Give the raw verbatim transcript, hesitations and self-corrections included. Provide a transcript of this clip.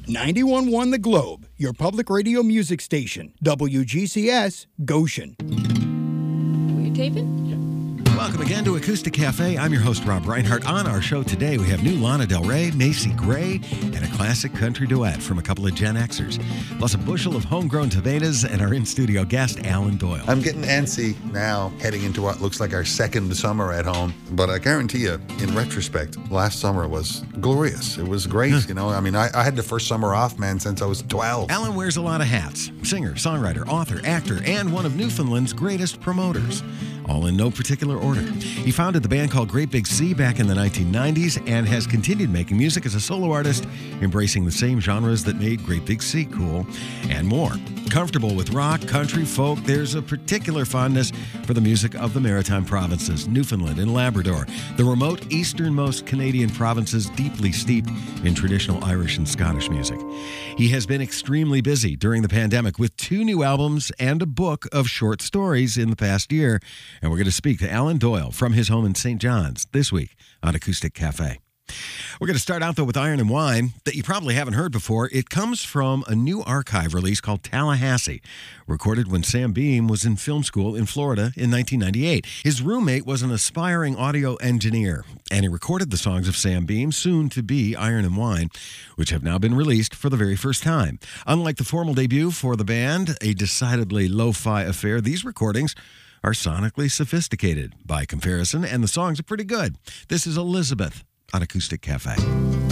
ninety-one point one The Globe, your public radio music station. W G C S, Goshen. Were you taping? Welcome again to Acoustic Cafe. I'm your host, Rob Reinhardt. On our show today, we have new Lana Del Rey, Macy Gray, and a classic country duet from a couple of Gen Xers, plus a bushel of homegrown tomatoes and our in-studio guest, Alan Doyle. I'm getting antsy now, heading into what looks like our second summer at home. But I guarantee you, in retrospect, last summer was glorious. It was great, you know. I mean, I, I had the first summer off, man, since I was twelve. Alan wears a lot of hats. Singer, songwriter, author, actor, and one of Newfoundland's greatest promoters. All in no particular order. He founded the band called Great Big Sea back in the nineteen nineties and has continued making music as a solo artist, embracing the same genres that made Great Big Sea cool and more. Comfortable with rock, country, folk, there's a particular fondness for the music of the Maritime Provinces, Newfoundland and Labrador, the remote easternmost Canadian provinces deeply steeped in traditional Irish and Scottish music. He has been extremely busy during the pandemic with two new albums and a book of short stories in the past year. And we're going to speak to Alan Doyle from his home in Saint John's this week on Acoustic Cafe. We're going to start out, though, with Iron and Wine that you probably haven't heard before. It comes from a new archive release called Tallahassee, recorded when Sam Beam was in film school in Florida in nineteen ninety-eight. His roommate was an aspiring audio engineer, and he recorded the songs of Sam Beam, soon to be Iron and Wine, which have now been released for the very first time. Unlike the formal debut for the band, a decidedly lo-fi affair, these recordings are sonically sophisticated by comparison, and the songs are pretty good. This is Elizabeth on Acoustic Cafe.